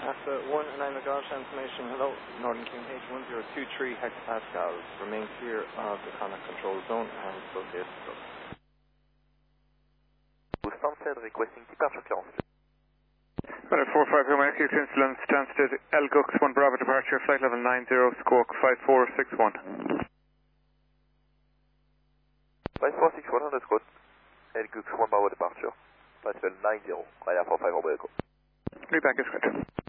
NASA 1 and 9 McGosh information. Hello, Northern QNH 1023 hectopascals. Remain clear of the contact control zone and associated stuff. Sunset requesting departure clearance. 45 Romeo incident, Stansted, Elgux 1 Bravo departure, flight level 90, squawk 5461. 5461 on the squawk, Elgux 1 Bravo departure, flight level 90, right for 5 Bravo Echo. Read back, is good.